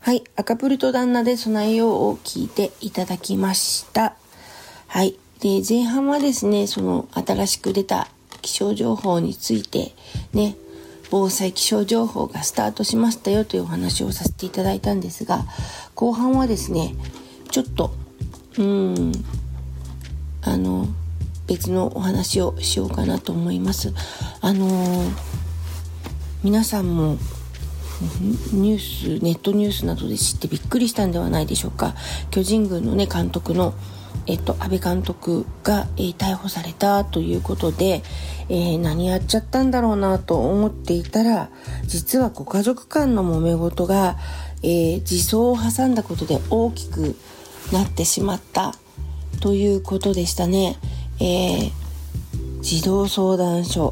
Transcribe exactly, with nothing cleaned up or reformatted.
はい、赤プルと旦那で備えようを聞いていただきました。はい、で前半はですね、その新しく出た気象情報についてね、防災気象情報がスタートしましたよというお話をさせていただいたんですが、後半はですね、ちょっとうーんあの別のお話をしようかなと思います。あのー、皆さんもニュースネットニュースなどで知ってびっくりしたんではないでしょうか。巨人軍の、ね、監督の、えっと、安倍監督が、えー、逮捕されたということで、えー、何やっちゃったんだろうなと思っていたら、実はご家族間の揉め事が、えー、自走を挟んだことで大きくなってしまったということでしたね。えー、児童相談所